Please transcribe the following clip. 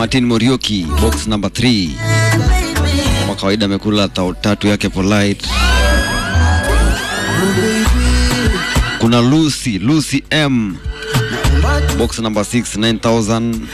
Martin Morioki box number 3. Kama kawaida amekula tatu yake Polite. Kuna Lucy M box number 6 9000.